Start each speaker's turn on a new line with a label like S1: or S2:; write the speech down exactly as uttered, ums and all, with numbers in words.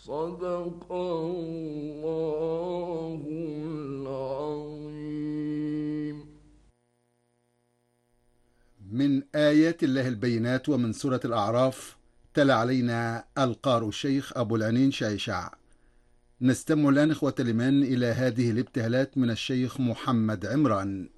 S1: صدق الله العظيم.
S2: من آيات الله البينات ومن سورة الأعراف. تلا علينا القارئ الشيخ أبو العنين شايشع. نستمع الآن إخوة الإيمان إلى هذه الابتهالات من الشيخ محمد عمران.